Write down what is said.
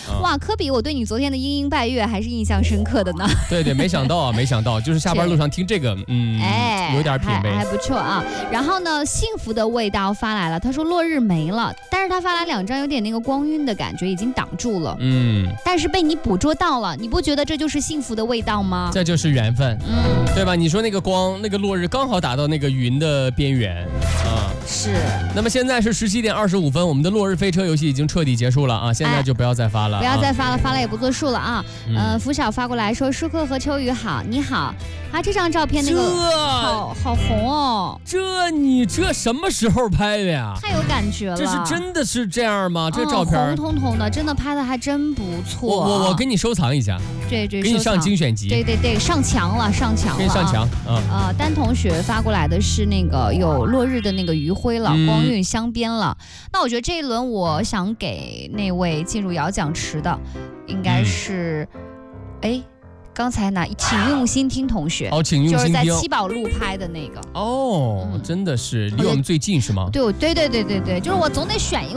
哇，科比，我对你昨天的莺莺拜月还是印象深刻的呢。 对，没想到，就是下班路上听这个，有点品味， 还不错啊。然后呢，幸福的味道发来了，他说落日没了，但是他发来2张有点那个光晕的感觉，已经挡住了，但是被你捕捉到了，你不觉得这就是幸福的味道吗？ 这就是缘分，对吧？你说那个光，那个落日刚好打到那个云的边缘啊。 是。 那么现在是17点25分，我们的落日飞车游戏已经彻底结束了啊！现在就不要再发了， 不要再发了，发了也不作数了啊。福少发过来说，舒克和秋雨好，你好啊！这张照片那个好红哦。 你这什么时候拍的呀？ 太有感觉了。 这是真的是这样吗？这照片红彤彤的，真的拍的还真不错。 我给你收藏一下， 对， 给你上精选集。 对，上墙了。 给你上墙啊。丹同学发过来的是那个有落日的那个余晖了，光晕镶边了。那我觉得这一轮我想给那位进入摇奖池的，应该是，刚才请用心听同学， 请用心听， 就是在七宝路拍的那个。 真的是离我们最近是吗？ 对，就是我总得选一个。